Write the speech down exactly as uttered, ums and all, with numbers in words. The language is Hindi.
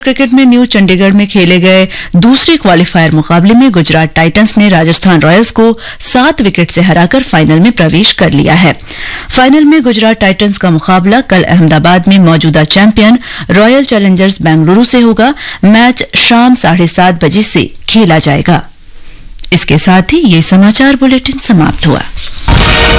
क्रिकेट में न्यू चंडीगढ़ में खेले गए दूसरे क्वालीफायर मुकाबले में गुजरात टाइटंस ने राजस्थान रॉयल्स को सात विकेट से हराकर फाइनल में प्रवेश कर लिया है। फाइनल में गुजरात टाइटंस का मुकाबला कल अहमदाबाद में मौजूदा चैंपियन रॉयल चैलेंजर्स बेंगलुरु से होगा। मैच शाम साढ़े सात बजे से खेला जाएगा। इसके साथ ही ये समाचार बुलेटिन समाप्त हुआ।